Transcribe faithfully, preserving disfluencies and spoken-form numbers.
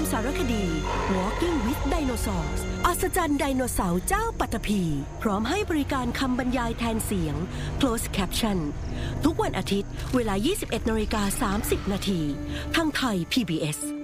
มสารคดี Walking with Dinosaurs อัศจรรย์ไดโนเสาร์เจ้าปัตตภีพร้อมให้บริการคำบรรยายแทนเสียง Closed Caption ทุกวันอาทิตย์เวลา ยี่สิบเอ็ดนาฬิกาสามสิบนาทีทางไทย พี บี เอส